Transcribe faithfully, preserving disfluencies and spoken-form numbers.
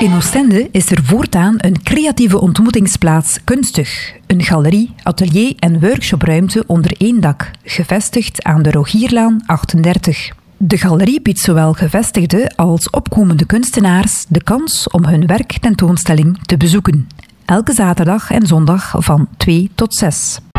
In Oostende is er voortaan een creatieve ontmoetingsplaats Kunstig. Een galerie, atelier en workshopruimte onder één dak, gevestigd aan de Rogierlaan achtendertig. De galerie biedt zowel gevestigde als opkomende kunstenaars de kans om hun werktentoonstelling te bezoeken. Elke zaterdag en zondag van twee tot zes.